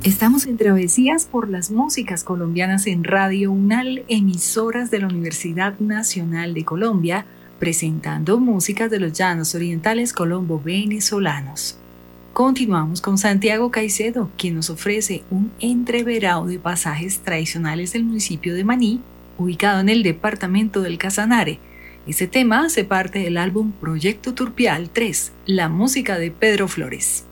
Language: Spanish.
Estamos en Travesías por las Músicas Colombianas en Radio UNAL, emisoras de la Universidad Nacional de Colombia, presentando músicas de los llanos orientales colombo-venezolanos. Continuamos con Santiago Caicedo, quien nos ofrece un entreverado de pasajes tradicionales del municipio de Maní, ubicado en el departamento del Casanare. Este tema hace parte del álbum Proyecto Turpial 3, la música de Pedro Flores.